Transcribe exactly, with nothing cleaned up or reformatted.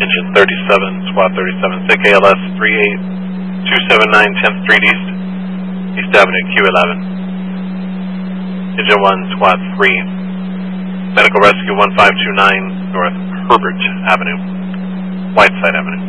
Engine thirty-seven, SWAT thirty-seven, S I C A L S three eight two seven nine, tenth Street East, East Avenue, Q eleven. Engine one, SWAT three, Medical Rescue one five two nine, North Herbert Avenue, Whiteside Avenue.